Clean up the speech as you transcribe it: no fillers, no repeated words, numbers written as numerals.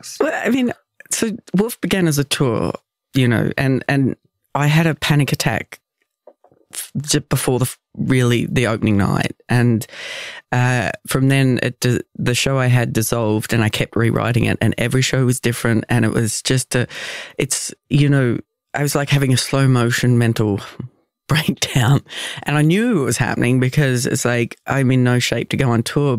works? Well, I mean, so Wolf began as a tour, and I had a panic attack just before the opening night, and from then the show I had dissolved, and I kept rewriting it, and every show was different, and it was just I was like having a slow motion mental breakdown, and I knew it was happening because it's like I'm in no shape to go on tour.